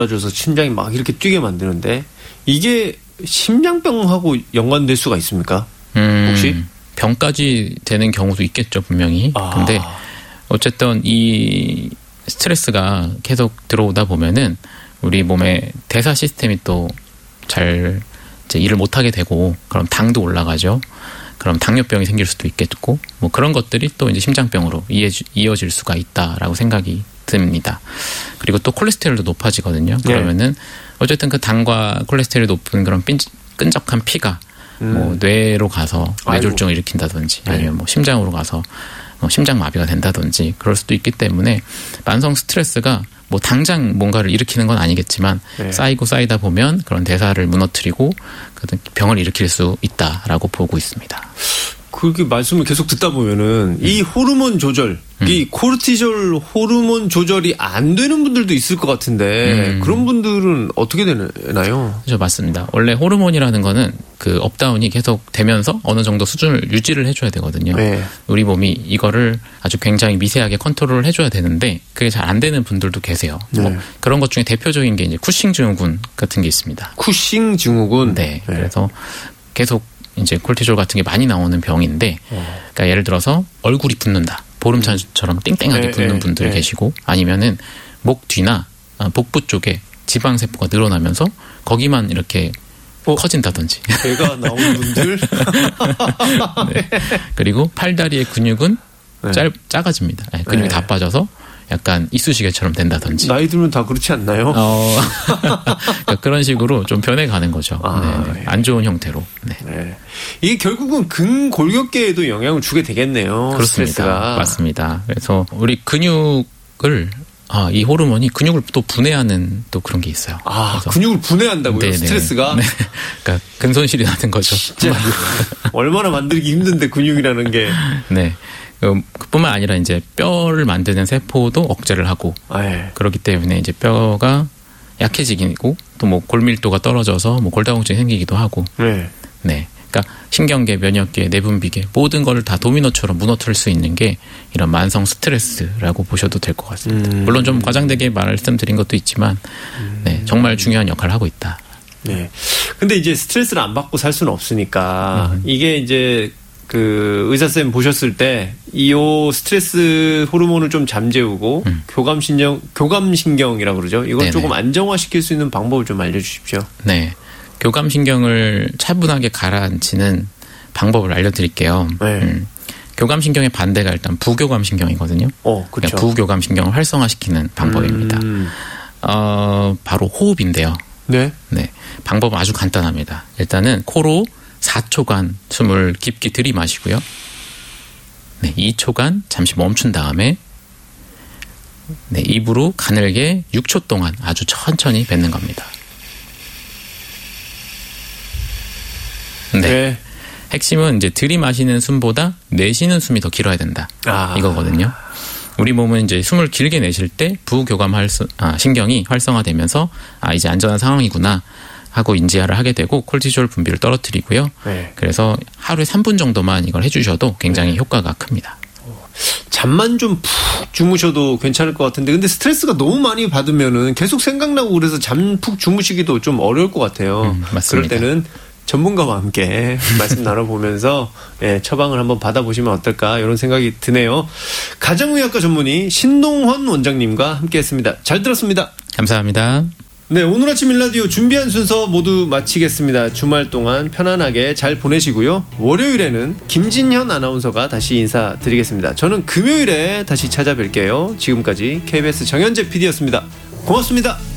줘서 심장이 막 이렇게 뛰게 만드는데 이게 심장병하고 연관될 수가 있습니까? 혹시? 병까지 되는 경우도 있겠죠, 분명히. 근데 어쨌든 이 스트레스가 계속 들어오다 보면은 우리 몸의 대사 시스템이 또 잘 이제 일을 못하게 되고, 그럼 당도 올라가죠. 그럼 당뇨병이 생길 수도 있겠고, 뭐 그런 것들이 또 이제 심장병으로 이어질 수가 있다라고 생각이 듭니다. 그리고 또 콜레스테롤도 높아지거든요. 그러면은 어쨌든 그 당과 콜레스테롤이 높은 그런 끈적한 피가 뭐 뇌로 가서 뇌졸중을 일으킨다든지 아니면 뭐 심장으로 가서 심장마비가 된다든지 그럴 수도 있기 때문에 만성 스트레스가 뭐 당장 뭔가를 일으키는 건 아니겠지만 쌓이고 쌓이다 보면 그런 대사를 무너뜨리고 병을 일으킬 수 있다라고 보고 있습니다. 그렇게 말씀을 계속 듣다 보면은 이 호르몬 조절, 이 코르티졸 호르몬 조절이 안 되는 분들도 있을 것 같은데 그런 분들은 어떻게 되나요? 그렇죠, 맞습니다. 원래 호르몬이라는 거는 그 업다운이 계속 되면서 어느 정도 수준을 유지를 해줘야 되거든요. 우리 몸이 이거를 아주 굉장히 미세하게 컨트롤을 해줘야 되는데 그게 잘 안 되는 분들도 계세요. 뭐 그런 것 중에 대표적인 게 이제 쿠싱 증후군 같은 게 있습니다. 쿠싱 증후군? 네. 그래서 계속 이제 콜티졸 같은 게 많이 나오는 병인데, 그러니까 예를 들어서 얼굴이 붓는다, 보름차처럼 땡땡하게 붓는 분들이 계시고, 아니면은 목 뒤나 복부 쪽에 지방 세포가 늘어나면서 거기만 이렇게 커진다든지. 배가 나오는 분들. 네. 그리고 팔다리의 근육은 작아집니다. 근육이 다 빠져서 약간 이쑤시개처럼 된다든지. 나이 들면 다 그렇지 않나요? 그러니까 그런 식으로 좀 변해가는 거죠. 안 좋은 형태로. 이게 결국은 근골격계에도 영향을 주게 되겠네요. 그렇습니다. 스트레스가. 맞습니다. 그래서 우리 근육을 이 호르몬이 근육을 또 분해하는 또 그런 게 있어요. 근육을 분해한다고요? 네네. 스트레스가? 네. 그러니까 근손실이 나는 거죠. 진짜 얼마나 만들기 힘든데 근육이라는 게. 네. 그뿐만 아니라 이제 뼈를 만드는 세포도 억제를 하고 그렇기 때문에 이제 뼈가 약해지고 또 뭐 골밀도가 떨어져서 뭐 골다공증이 생기기도 하고. 네. 그러니까 신경계, 면역계, 내분비계 모든 거를 다 도미노처럼 무너뜨릴 수 있는 게 이런 만성 스트레스라고 보셔도 될 것 같습니다. 물론 좀 과장되게 말씀드린 것도 있지만 정말 중요한 역할을 하고 있다. 네. 근데 이제 스트레스를 안 받고 살 수는 없으니까 이게 이제 그 의사쌤 보셨을 때 이 스트레스 호르몬을 좀 잠재우고 교감신경이라고 그러죠. 이걸 조금 안정화시킬 수 있는 방법을 좀 알려주십시오. 네. 교감신경을 차분하게 가라앉히는 방법을 알려드릴게요. 교감신경의 반대가 일단 부교감신경이거든요. 그렇죠. 그러니까 부교감신경을 활성화시키는 방법입니다. 바로 호흡인데요. 네. 방법은 아주 간단합니다. 일단은 코로 4초간 숨을 깊게 들이마시고요. 2초간 잠시 멈춘 다음에 입으로 가늘게 6초 동안 아주 천천히 뱉는 겁니다. 핵심은 이제 들이마시는 숨보다 내쉬는 숨이 더 길어야 된다. 이거거든요. 우리 몸은 이제 숨을 길게 내쉴 때 부교감 신경이 활성화되면서 이제 안전한 상황이구나 하고 인지를 하게 되고 콜티졸 분비를 떨어뜨리고요. 그래서 하루에 3분 정도만 이걸 해주셔도 굉장히 효과가 큽니다. 잠만 좀 푹 주무셔도 괜찮을 것 같은데 근데 스트레스가 너무 많이 받으면은 계속 생각나고 그래서 잠 푹 주무시기도 좀 어려울 것 같아요. 맞습니다. 그럴 때는 전문가와 함께 말씀 나눠보면서 처방을 한번 받아보시면 어떨까 이런 생각이 드네요. 가정의학과 전문의 신동헌 원장님과 함께했습니다. 잘 들었습니다. 감사합니다. 네, 오늘 아침 일라디오 준비한 순서 모두 마치겠습니다. 주말 동안 편안하게 잘 보내시고요. 월요일에는 김진현 아나운서가 다시 인사드리겠습니다. 저는 금요일에 다시 찾아뵐게요. 지금까지 KBS 정현재 PD였습니다. 고맙습니다.